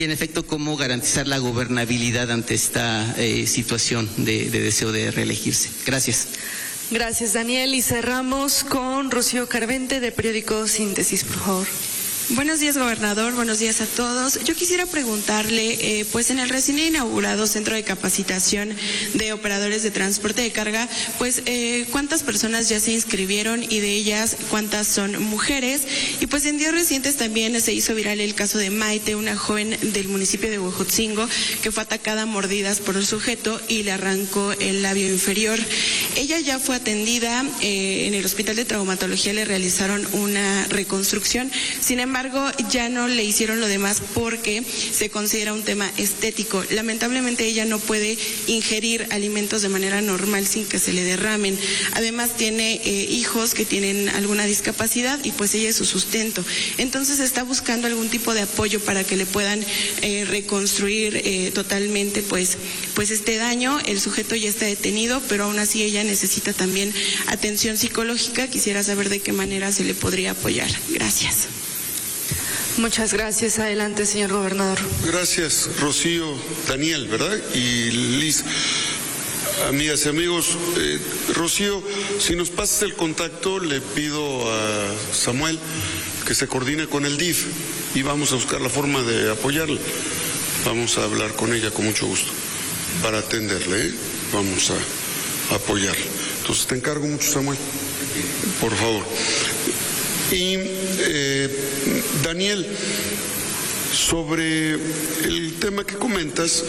En efecto, ¿cómo garantizar la gobernabilidad ante esta situación de deseo de reelegirse? Gracias. Gracias, Daniel. Y cerramos con Rocío Carvente, de Periódico Síntesis, por favor. Buenos días, gobernador. Buenos días a todos. Yo quisiera preguntarle, pues en el recién inaugurado Centro de Capacitación de Operadores de Transporte de Carga, pues ¿cuántas personas ya se inscribieron y de ellas cuántas son mujeres? Y pues en días recientes también se hizo viral el caso de Maite, una joven del municipio de Huejotzingo, que fue atacada a mordidas por un sujeto y le arrancó el labio inferior. Ella ya fue atendida en el Hospital de Traumatología, le realizaron una reconstrucción. Sin embargo, ya no le hicieron lo demás porque se considera un tema estético. Lamentablemente ella no puede ingerir alimentos de manera normal sin que se le derramen. Además tiene hijos que tienen alguna discapacidad y pues ella es su sustento. Entonces está buscando algún tipo de apoyo para que le puedan reconstruir totalmente pues este daño. El sujeto ya está detenido, pero aún así ella necesita también atención psicológica. Quisiera saber de qué manera se le podría apoyar. Gracias. Muchas gracias. Adelante, señor gobernador. Gracias, Rocío, Daniel, ¿verdad? Y Liz. Amigas y amigos, Rocío, si nos pasas el contacto, le pido a Samuel que se coordine con el DIF y vamos a buscar la forma de apoyarla. Vamos a hablar con ella con mucho gusto para atenderle, ¿eh? Vamos a apoyarla. Entonces te encargo mucho, Samuel, por favor. Y Daniel, sobre el tema que comentas,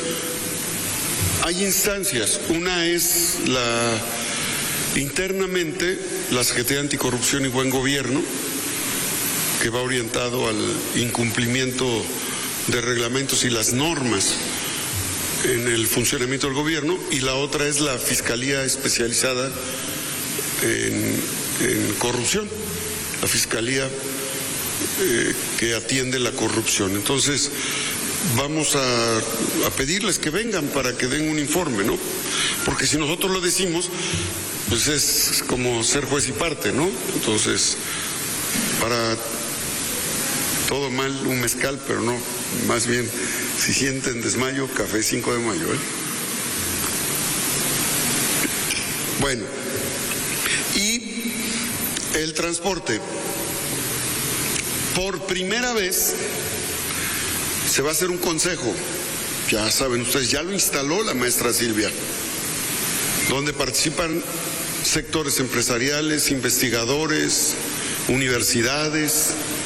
hay instancias. Una es internamente la Secretaría de Anticorrupción y Buen Gobierno, que va orientado al incumplimiento de reglamentos y las normas en el funcionamiento del gobierno, y la otra es la Fiscalía Especializada en Corrupción, la Fiscalía que atiende la corrupción. Entonces, vamos a pedirles que vengan para que den un informe, ¿no? Porque si nosotros lo decimos, pues es como ser juez y parte, ¿no? Entonces, para todo mal un mezcal, pero no, más bien, si sienten desmayo, café 5 de mayo, ¿eh? Bueno, y el transporte. Por primera vez se va a hacer un consejo, ya saben ustedes, ya lo instaló la maestra Silvia, donde participan sectores empresariales, investigadores, universidades,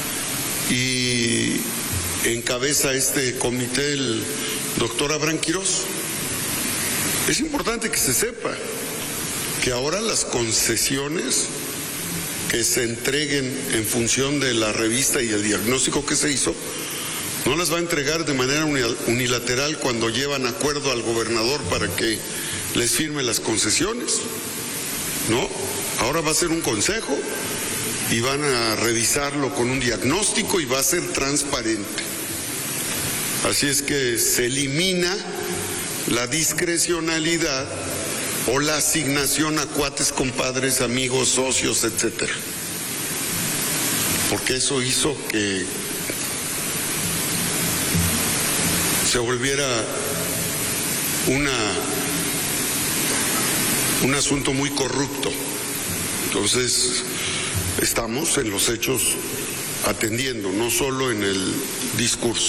y encabeza este comité el doctor Abraham Quirós. Es importante que se sepa que ahora las concesiones que se entreguen en función de la revista y el diagnóstico que se hizo, no las va a entregar de manera unilateral cuando llevan acuerdo al gobernador para que les firme las concesiones. No, ahora va a ser un consejo y van a revisarlo con un diagnóstico y va a ser transparente. Así es que se elimina la discrecionalidad o la asignación a cuates, compadres, amigos, socios, etcétera. Porque eso hizo que se volviera un asunto muy corrupto. Entonces, estamos en los hechos atendiendo, no solo en el discurso.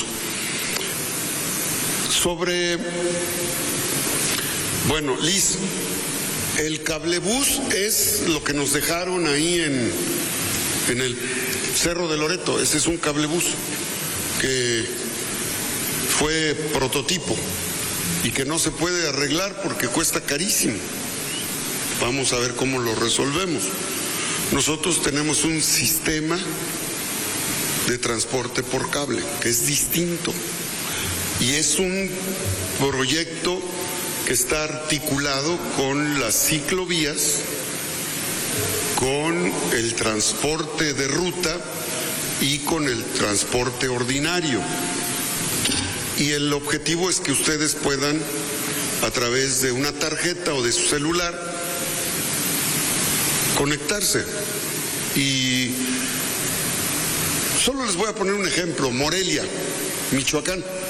Bueno, Liz, el cablebús es lo que nos dejaron ahí en el Cerro de Loreto. Ese es un cablebús que fue prototipo y que no se puede arreglar porque cuesta carísimo. Vamos a ver cómo lo resolvemos. Nosotros tenemos un sistema de transporte por cable que es distinto y es un proyecto que está articulado con las ciclovías, con el transporte de ruta y con el transporte ordinario. Y el objetivo es que ustedes puedan, a través de una tarjeta o de su celular, conectarse. Y solo les voy a poner un ejemplo: Morelia, Michoacán.